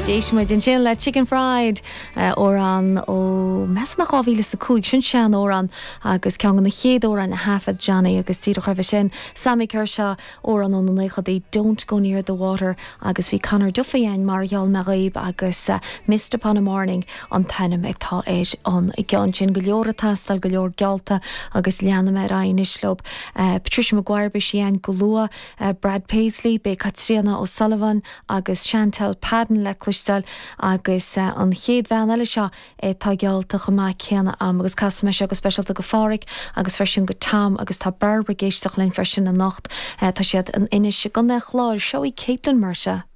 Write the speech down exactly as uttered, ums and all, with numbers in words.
Déisiid in sin le chicken fried ó an ó mes nach áhíle sa cúig sin sean ó an agus cean na chéad ó an na hafad Johnny agus tí chuibh sin Sammy Kershaw ó an ón na chud é Don't Go Near the Water agus bhí Conor Duffy ein Mariol Marib agus uh, Missed Upon a Morning an tainnim ag tá éis an i gceann sin go leor tastal go leor gealta agus leanna me rain islob uh, Patricia Maguire be si ein golua uh, Brad Paisley be Catriona O'Sullivan agus Chantal Padden le clistal agus uh, an chéad bhean eile seo é tá gealta go má céanna am agus cas me agus specialta go fáric agus freisin go tam agus tá Barbara géisteach len freisin na nacht uh, tá siad an inis go na chláir seoí Caitlin Mercia.